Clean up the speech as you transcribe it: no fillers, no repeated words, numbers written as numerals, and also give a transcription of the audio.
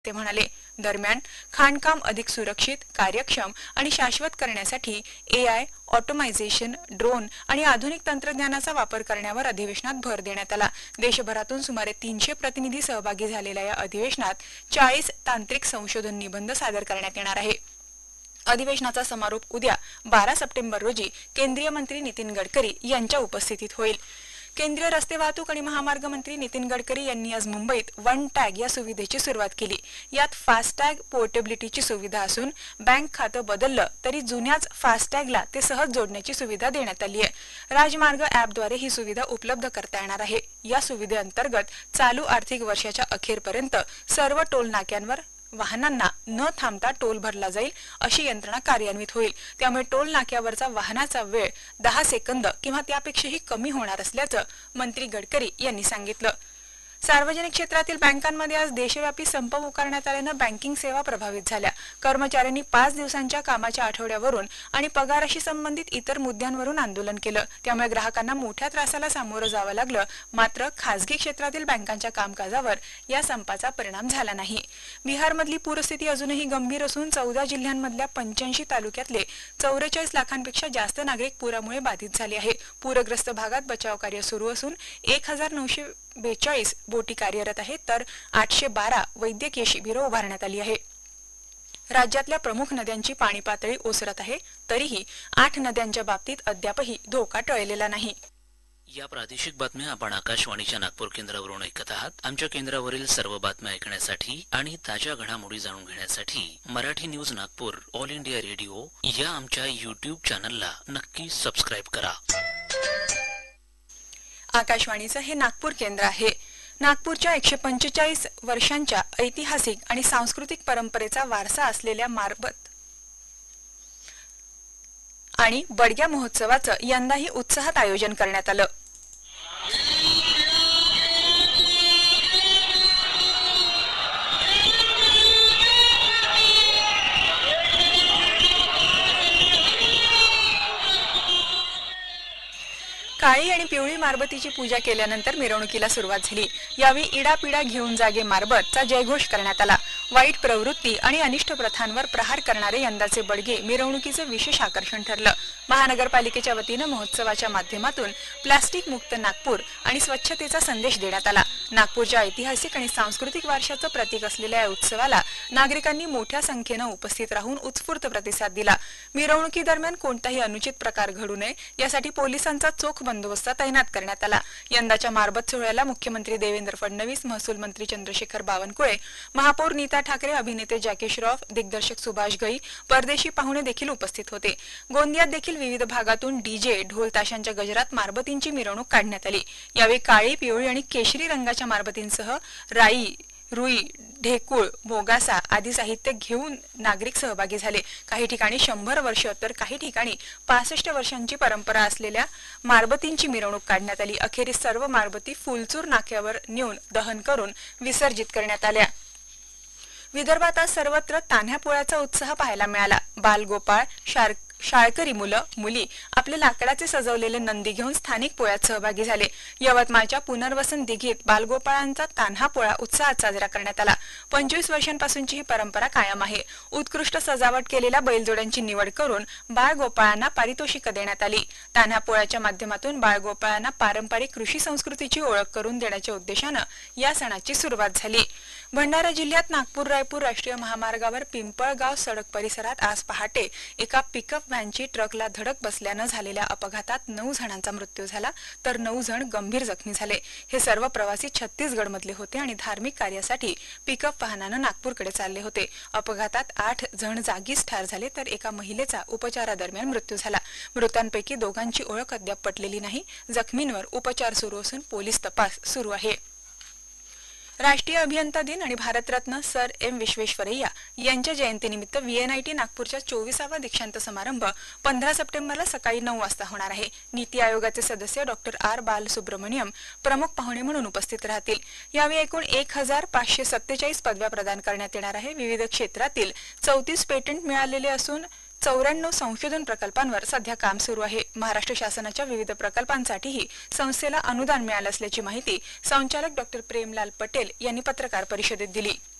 ते म्हणाले. दरम्यान खाणकाम अधिक सुरक्षित, कार्यक्षम आणि शाश्वत करण्यासाठी एआय, ऑटोमायझेशन, ड्रोन आणि आधुनिक तंत्रज्ञानाचा वापर करण्यावर अधिवेशनात भर देण्यात आला. देशभरातून सुमारे 300 प्रतिनिधी सहभागी झालेल्या या अधिवेशनात 40 तांत्रिक संशोधन निबंध सादर करण्यात येणार आहे. अधिवेशनाचा समारोप उद्या 12 सप्टेंबर रोजी केंद्रीय मंत्री नितीन गडकरी यांच्या उपस्थितीत होईल. केंद्रीय रस्ते वाहतूक आणि महामार्ग मंत्री नितीन गडकरी यांनी आज मुंबईत वन टॅग या सुविधेची सुरुवात केली. यात फास्टॅग पोर्टेबिलिटीची सुविधा असून बँक खातं बदललं तरी जुन्याच फास्टॅगला ते सहज जोडण्याची सुविधा देण्यात आली आहे. राजमार्ग ॲपद्वारे ही सुविधा उपलब्ध करता येणार आहे. या सुविधेअंतर्गत चालू आर्थिक वर्षाच्या अखेरपर्यंत सर्व टोल नाक्यांवर वाहनांना न थांबता टोल भरला जाईल अशी यंत्रणा कार्यान्वित होईल. त्यामुळे टोल नाक्यावरचा वाहनाचा वेळ 10 सेकंद किंवा त्यापेक्षाही कमी होणार असल्याचं मंत्री गडकरी यांनी सांगितलं. सार्वजनिक क्षेत्रातील बँकांमध्ये आज देशव्यापी संप पुकारण्यात आल्यानं बँकिंग सेवा प्रभावित झाल्या. कर्मचाऱ्यांनी 5 दिवसांच्या कामाच्या आठवड्यावरून आणि पगाराशी संबंधित इतर मुद्द्यांवरून आंदोलन केलं. त्यामुळे ग्राहकांना मोठ्या त्रासाला सामोरं जावं लागलं. मात्र खासगी क्षेत्रातील बँकांच्या कामकाजावर या संपाचा परिणाम झाला नाही. बिहारमधली पूरस्थिती अजूनही गंभीर असून 14 जिल्ह्यांमधल्या 85 तालुक्यातले 44 लाखांपेक्षा जास्त नागरिक पुरामुळे बाधित झाले आहे. पूरग्रस्त भागात बचाव कार्य सुरू असून 1942 बोटी कार्यरत आहेत तर 812 वैद्यकीय शिबिरं उभारण्यात आली आहे. राज्यातल्या प्रमुख नद्यांची पाणी पातळी ओसरत आहे. तरीही 8 नद्यांच्या बाबतीत अद्यापही धोका टळलेला नाही. या प्रादेशिक बातम्या आपण आकाशवाणीच्या नागपूर केंद्रावरून ऐकत आहात. आमच्या केंद्रावरील सर्व बातम्या ऐकण्यासाठी आणि ताज्या घडामोडी जाणून घेण्यासाठी Marathi news Nagpur all India radio या आमच्या YouTube चॅनलला नक्की सबस्क्राईब करा. आकाशवाणीचं हे नागपूर केंद्र आहे. नागपूरच्या 145 वर्षांच्या ऐतिहासिक आणि सांस्कृतिक परंपरेचा वारसा असलेल्या मारबत आणि बडग्या महोत्सवाचं यंदाही उत्साहात आयोजन करण्यात आलं. काळी आणि पिवळी मारबतीची पूजा केल्यानंतर मिरवणुकीला सुरुवात झाली. यावेळी इडापिडा घेऊन जागे मारबतचा जयघोष करण्यात आला. वाईट प्रवृत्ती आणि अनिष्ट प्रथांवर प्रहार करणारे यंदाचे बडगे मिरवणुकीचं विशेष आकर्षण ठरलं. महानगरपालिकेच्या वतीनं महोत्सवाच्या माध्यमातून प्लास्टिक मुक्त नागपूर आणि स्वच्छतेचा संदेश देण्यात आला. नागपूरच्या ऐतिहासिक आणि सांस्कृतिक वारशाचं प्रतीक असलेल्या या उत्सवाला नागरिकांनी मोठ्या संख्येनं उपस्थित राहून उत्स्फूर्त प्रतिसाद दिला. मिरवणुकीदरम्यान कोणताही अनुचित प्रकार घडू नये यासाठी पोलिसांचा चोख बंदोबस्त तैनात करण्यात आला. यंदाच्या मारबत सोहळ्याला मुख्यमंत्री देवेंद्र फडणवीस, महसूल मंत्री चंद्रशेखर बावनकुळे, महापौर नीता ठाकरे, अभिनेते जॅकी श्रॉफ, दिग्दर्शक सुभाष घई, परदेशी पाहुणे देखील उपस्थित होते. गोंदियात देखील विविध भागातून डीजे, ढोल ताशांच्या गजरात मारबतींची मिरवणूक काढण्यात आली. यावेळी काळी, पिवळी आणि केशरी रंगाच्या मारबतींसह राई, रुई, ढेकूळ, मोगासा आदी साहित्य घेऊन नागरिक सहभागी झाले. काही ठिकाणी 100 वर्ष तर काही ठिकाणी 65 वर्षांची परंपरा असलेल्या मारबतींची मिरवणूक काढण्यात आली. अखेरीस सर्व मारबती फुलचूर नाक्यावर नेऊन दहन करून विसर्जित करण्यात आल्या. विदर्भात आज सर्वत्र तान्ह्या पोळ्याचा उत्साह पाहायला मिळाला. बालगोपाळ, शाळकरी मुलं मुली आपले लाकडाचे सजवलेले नंदी घेऊन स्थानिक पोळ्यात सहभागी झाले. यवतमाळच्या पुनर्वसन दिघीत बालगोपाळांचा तान्हा पोळा उत्साहात साजरा करण्यात आला. 25 वर्षांपासूनची ही परंपरा कायम आहे. उत्कृष्ट सजावट केलेल्या बैलजोड्यांची निवड करून बाळगोपाळांना पारितोषिक देण्यात आली. तान्हा पोळ्याच्या माध्यमातून बाळगोपाळांना पारंपरिक कृषी संस्कृतीची ओळख करून देण्याच्या उद्देशानं या सणाची सुरुवात झाली. भंडारा जिल्ह्यात नागपूर रायपूर राष्ट्रीय महामार्गावर पिंपळगाव सडक परिसरात आज पहाटे एका पिकअप व्हॅनची ट्रकला धडक बसल्यानं झालेल्या अपघातात 9 जणांचा मृत्यू झाला तर 9 जण गंभीर जखमी झाले. हे सर्व प्रवासी छत्तीसगडमधले होते आणि धार्मिक कार्यासाठी पिकअप वाहनानं नागपूरकडे चालले होते. अपघातात 8 जण जागीच ठार झाले तर एका महिलेचा उपचारादरम्यान मृत्यू झाला. मृतांपैकी दोघांची ओळख अद्याप पटलेली नाही. जखमींवर उपचार सुरू असून पोलीस तपास सुरू आहे. राष्ट्रीय अभियंता दिन आणि भारतरत्न सर एम विश्वेश्वरैया यांच्या जयंतीनिमित्त VNIT नागपूरच्या 24वा दीक्षांत समारंभ 15 सप्टेंबरला सकाळी 9 वाजता होणार आहे. नीती आयोगाचे सदस्य डॉक्टर आर बालसुब्रमण्यम प्रमुख पाहुणे म्हणून उपस्थित राहतील. यावेळी एकूण 1547 पदव्या प्रदान करण्यात येणार आहे. विविध क्षेत्रातील 34 पेटंट मिळालेले असून 94 संशोधन प्रकल्पांवर सध्या काम सुरू आहे. महाराष्ट्र शासनाच्या विविध प्रकल्पांसाठीही संस्थेला अनुदान मिळालं असल्याची माहिती संचालक डॉक्टर प्रेमलाल पटेल यांनी पत्रकार परिषदेत दिली.